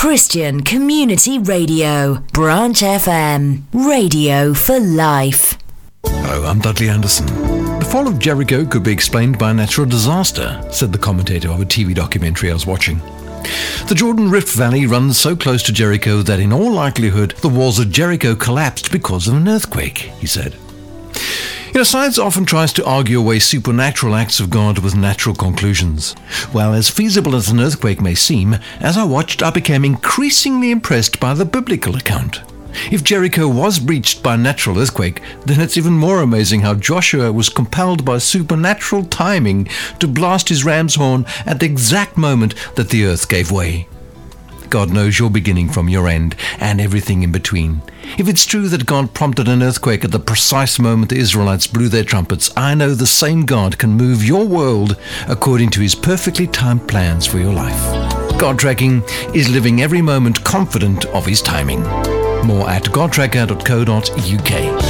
Christian Community Radio, Branch FM, radio for life. Hello, I'm Dudley Anderson. The fall of Jericho could be explained by a natural disaster, said the commentator of a TV documentary I was watching. The Jordan Rift Valley runs so close to Jericho that in all likelihood the walls of Jericho collapsed because of an earthquake, he said. You know, science often tries to argue away supernatural acts of God with natural conclusions. Well, as feasible as an earthquake may seem, as I watched, I became increasingly impressed by the biblical account. If Jericho was breached by a natural earthquake, then it's even more amazing how Joshua was compelled by supernatural timing to blast his ram's horn at the exact moment that the earth gave way. God knows your beginning from your end, and everything in between. If it's true that God prompted an earthquake at the precise moment the Israelites blew their trumpets, I know the same God can move your world according to his perfectly timed plans for your life. God Tracking is living every moment confident of his timing. More at godtracker.co.uk.